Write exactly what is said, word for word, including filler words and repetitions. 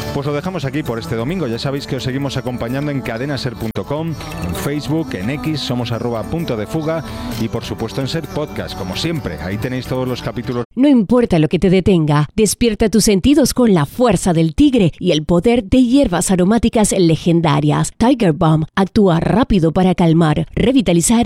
Pues lo dejamos aquí por este domingo. Ya sabéis que os seguimos acompañando en cadena ser punto com, en Facebook, en X, somos arroba punto de fuga y por supuesto en Ser Podcast, como siempre. Ahí tenéis todos los capítulos. No importa lo que te detenga, despierta tus sentidos con la fuerza del tigre y el poder de hierbas aromáticas legendarias. Tiger Balm actúa rápido para calmar, revitalizar